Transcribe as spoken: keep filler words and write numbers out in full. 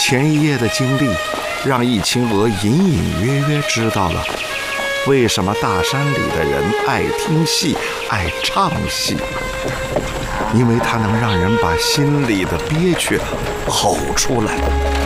前一夜的经历，让易清娥隐隐约约知道了为什么大山里的人爱听戏、爱唱戏，因为它能让人把心里的憋屈吼出来。